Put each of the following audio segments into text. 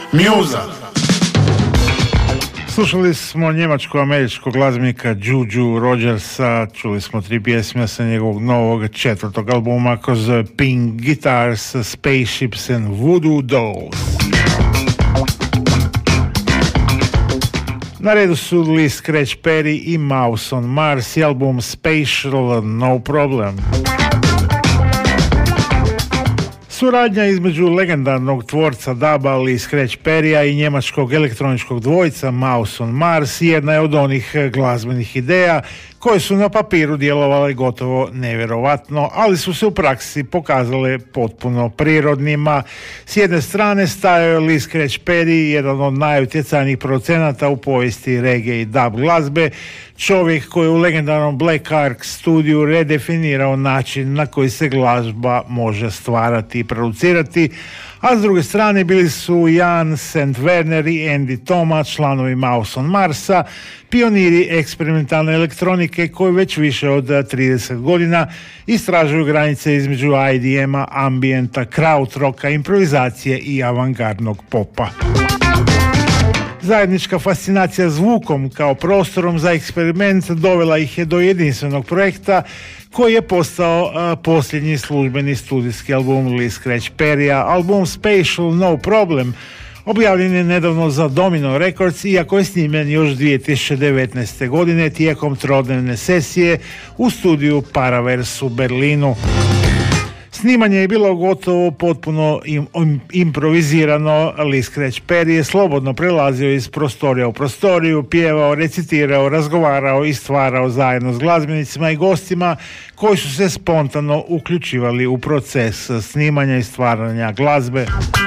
Muza. Slušali smo njemačko-američkog glazbenika Juju Rogersa, čuli smo 3 pjesme sa njegovog novog 4. albuma koji se zove Pink Guitars, Spaceships and Voodoo Dolls. Na redu su Lee Scratch Perry i Mouse on Mars i album Spatial No Problem. Suradnja između legendarnog tvorca daba Lee Scratch Perrya i njemačkog elektroničkog dvojca Mouse on Mars jedna je od onih glazbenih ideja koje su na papiru djelovale gotovo nevjerovatno, ali su se u praksi pokazale potpuno prirodnima. S jedne strane stajao je Lee Scratch Perry, jedan od najutjecajnijih producenata u povijesti reggae i dub glazbe, čovjek koji je u legendarnom Black Ark studiju redefinirao način na koji se glazba može stvarati i producirati, a s druge strane bili su Jan St. Werner i Andy Toma, članovi Mouse on Marsa, pioniri eksperimentalne elektronike koji već više od 30 godina istražuju granice između IDM-a, ambijenta, krautroka, improvizacije i avangardnog popa. Zajednička fascinacija zvukom kao prostorom za eksperiment dovela ih je do jedinstvenog projekta koji je postao posljednji službeni studijski album Lee Scratch Perrya, album Spatial No Problem. Objavljen je nedavno za Domino Records, iako je snimljen još 2019. godine tijekom trodnevne sesije u studiju Paraverse u Berlinu. Snimanje je bilo gotovo potpuno improvizirano. Lee Scratch Perry je slobodno prelazio iz prostorija u prostoriju, pjevao, recitirao, razgovarao i stvarao zajedno s glazbenicima i gostima koji su se spontano uključivali u proces snimanja i stvaranja glazbe.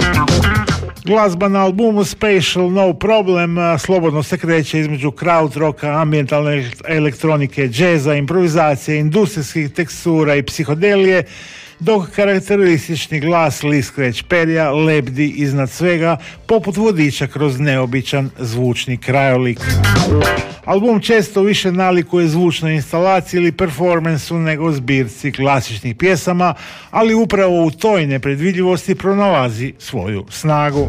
Glazba na albumu Spatial No Problem slobodno se kreće između krautroka, ambientalne elektronike, džeza, improvizacije, industrijskih tekstura i psihodelije, dok karakteristični glas Lee Scratch Perrya lebdi iznad svega poput vodiča kroz neobičan zvučni krajolik. Album često više nalikuje zvučnoj instalaciji ili performansu nego zbirci klasičnih pjesama, ali upravo u toj nepredvidljivosti pronalazi svoju snagu.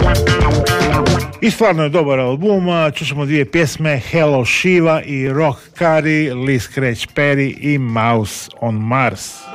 I stvarno je dobar album, čućemo 2 pjesme, Hello Shiva i Rock Curry, Lee Scratch Perry i Mouse on Mars.